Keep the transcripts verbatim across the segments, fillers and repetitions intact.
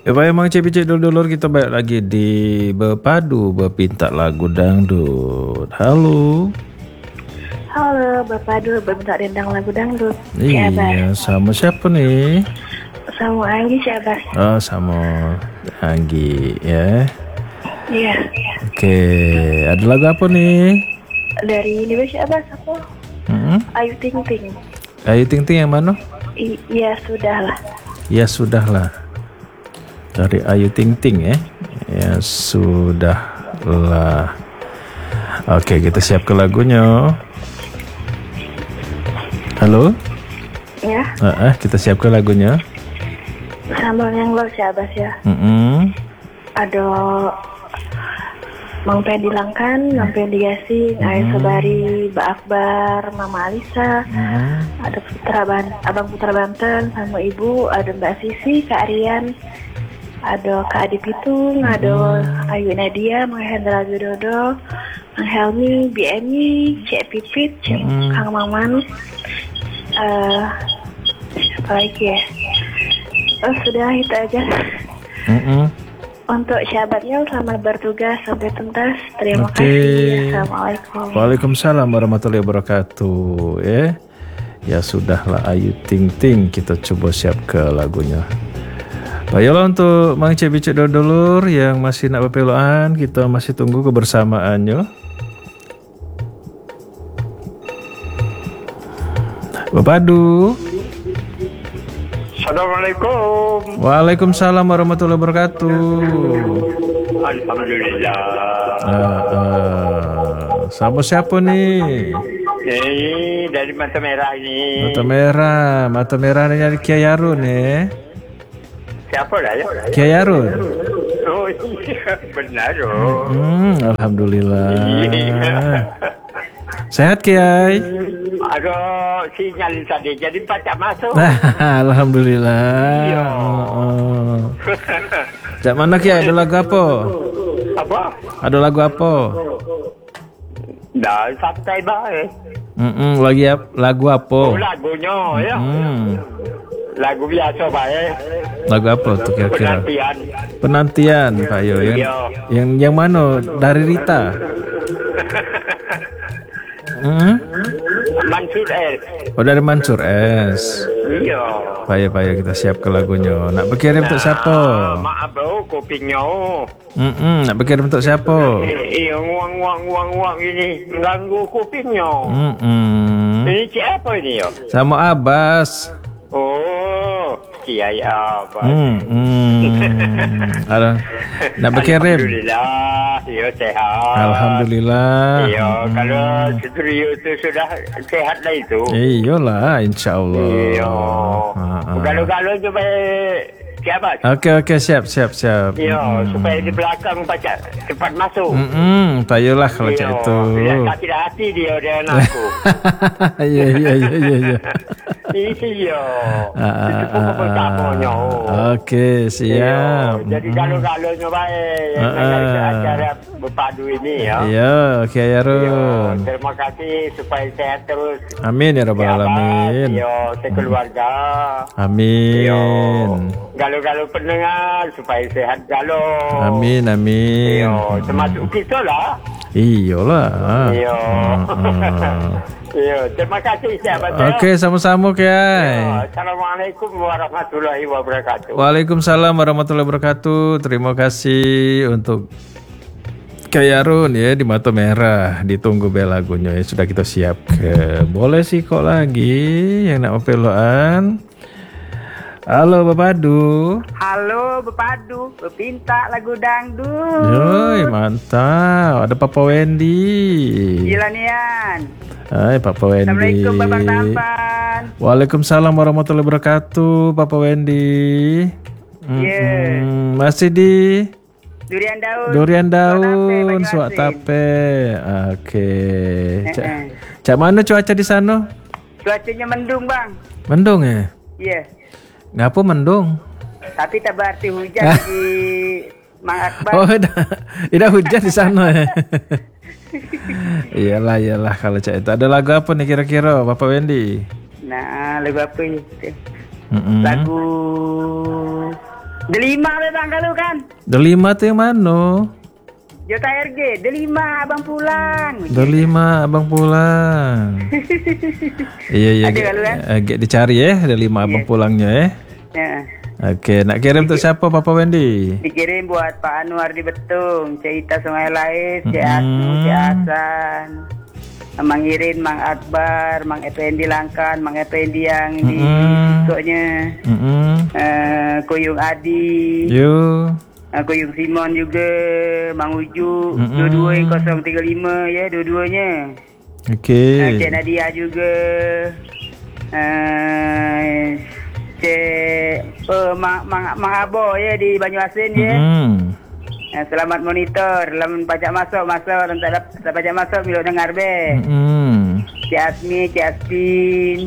Ya Pak emang cipicik dulur-dulur kita balik lagi di Berpadu Berpinta Lagu Dangdut. Halo. Halo, Berpadu Berpinta Dendang Lagu Dangdut. Iya, sama siapa nih? Sama Anggi siapa? Oh, sama Anggi ya. Iya. Oke, ada lagu apa nih? Dari Indonesia siapa? Siapa? Hmm? Ayu Ting Ting. Ayu Ting Ting yang mana? I- Iya sudahlah. Ya sudahlah. Dari Ayu Ting Ting ya. Ya sudahlah. Oke, kita siap ke lagunya. Halo? Ya. Uh, uh, kita siap ke lagunya. Sambal yang lo siapa ya? Mm-mm. Ada Mang Pendi Langkan, Mang Pendi Gasing, Ayah Sobari, Mbak Akbar, Mama Alisa, Mm-mm. ada Putra Ban, Abang Putra Banten sama Ibu, ada Mbak Sisi, Kak Rian, ada Kak Adi Pitung, ada Ayu Nadia, Mang Hendra Widodo, Mang Helmi, B M I, Cek Pipit, Cek Mm. Kang Maman, uh, siapa lagi ya? Oh sudah itu aja. Mm-mm. Untuk sahabatnya selamat bertugas sampai tuntas. Terima Oke. kasih. Assalamualaikum. Waalaikumsalam warahmatullahi wabarakatuh. Ya, ya sudahlah Ayu Ting Ting. Kita coba siap ke lagunya. Baiklah untuk Mang Cebicik dulur yang masih nak berpeluan, kita masih tunggu kebersamaannya. Berpadu. Assalamualaikum. Waalaikumsalam warahmatullahi wabarakatuh. Alhamdulillah. Uh, uh, sama siapa nih? Ini dari Mata Merah ini. Mata merah, mata merah ni dari Kiai Yarun ya. Siapa dah ya? Kiai Yarun. Oh iya, benar oh. Hmm, alhamdulillah. Sehat Kiai? Ada sinyal tadi, jadi tak masuk. Alhamdulillah. Iya. Oh. Cak mana Kiai? Ada lagu apa? Apa? Ada lagu apa? Dah santai baik. Mm-mm, lagi ap- lagu apa? Oh lagunya ya. Hmm. Lagu biasa baik. Lagu apa tuh kira-kira? Penantian. Penantian Pak Yo yang, Iya. yang yang mana? Dari Rita. Hmm? Mansur S. Oh dari Mansur S. Iya. Payah payah kita siap ke lagunya. Nak berkirim untuk siapa? Maaf bro, kupingnya. Mm nak berkirim untuk siapa? Eh, uang uang uang uang ini ganggu kupingnya. Mm Ini siapa ini ya? Sama Abbas. Oh, Kiai apa? Hmm, hmm. Ada. Nak berkirim? Alhamdulillah, ya sehat. Alhamdulillah. Ya, kalau studio itu sudah sehat lah itu. Iyalah, insya Allah. Iya. Ah, ah. Kalau-kalau coba siapa? Oke oke siap siap siap. Ya, supaya di belakang baca cepat masuk. Hmm, payahlah kalau cak itu. Ya, sakit hati dia dengan aku. Iya iya iya iya. iya. Isi yo. Ah, Itu ah, pun ah, pertamanya. ah. Oke siap. Jadi kalau-kalau nyoba Ah, ah. acara berpadu ini ya. Iya, oke ya Yo, Run. terima kasih supaya sehat terus. Amin ya rabbal alamin. Yo, sekeluarga. Amin. Yo, galau-galau pendengar supaya sehat galau. Amin amin. Yo, termasuk kita lah. Iyalah. Yo. Ah, Yo, terima kasih sahabat ah. saya. Oke sama-sama Yo, Kiai. Assalamualaikum warahmatullahi wabarakatuh. Waalaikumsalam warahmatullahi wabarakatuh. Terima kasih untuk Kiai Yarun ya di Mata Merah. Ditunggu bel lagunya ya sudah kita siap ke. Boleh sih kok lagi yang nak peloan. Halo Berpadu. Halo Berpadu, berpinta lagu dangdut. Yoi mantap. Ada Papa Wendy. Gilanian. Hai Papa Wendy. Assalamualaikum Babang Tampan. Waalaikumsalam warahmatullahi wabarakatuh Papa Wendy. Yeah. Mm-mm. Masih di Durian daun. Durian daun, Banyuasin. Suak Tape. Oke. Cak, Eh, eh. cak mana cuaca di sana? Cuacanya mendung bang. Mendung ya? Iya. Ngapa mendung? Tapi tak berarti hujan di Mang Akbar. Oh, dah, dah hujan di sana ya. Iyalah, iyalah kalau cak itu. Ada lagu apa nih kira-kira, Bapak Wendy? Nah, lagu apa itu? Mm-mm. Lagu Delima bang kalau kan. Delima tuh yang mana? Jota R G, Delima abang pulang. Delima abang pulang. Iya iya. Ada kalau kan? Agak dicari ya, Delima abang pulangnya ya. Ya. Oke, nak kirim untuk siapa Papa Wendy? Dikirim buat Pak Anwar di Betung, Cik Ita Sungai Lais, Cik Mm-mm. Asu, Cik Hasan, Mang Irin, Mang Akbar, Mang Effendi Langkan, Mang Effendi yang di Mm-mm. Soknya, Mm-mm. uh, Kuyung Adi, Yo. uh, Kuyung Simon juga, Mang Uju, Mm-mm. dua-dua yang kosong tiga lima ya, dua-duanya. Oke. Uh, Cik Nadia juga, uh, Cik uh, Mang, Mang, Mang Abo ya di Banyuasin ya. Mm-mm. Eh, selamat monitor. Lamun pajak masuk, masuk. Dan tak dapat tak pajak masuk, milo dengar be. Mm-mm. Cik Asmi, Cik Aspin,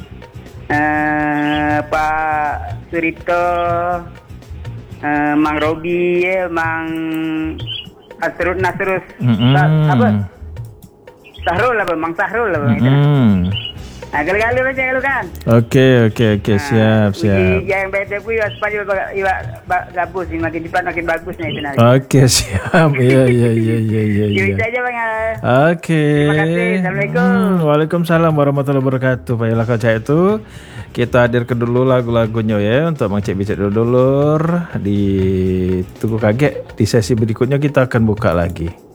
uh, Pak Suripto, uh, Mang Robi, ya, Mang Asrul Nasrus. Mm-mm. Sa- apa? Sahrul apa? Mang Sahrul apa? Mm-mm. Nah, galu-galu aja galu kan. Oke oke oke siap siap. Yang bebek pun supaya iwa gabus, makin cepat makin bagus nih itu nanti. Oke siap. Iya iya iya iya iya. Itu iya. aja bang. Oke. Terima kasih. Assalamualaikum. Hmm, Waalaikumsalam warahmatullahi wabarakatuh. Pak Yala Kaca itu kita hadirkan dulu lagu-lagunya ya untuk Mang Cik Bicik dulur di Tunggu Kaget. Di sesi berikutnya kita akan buka lagi.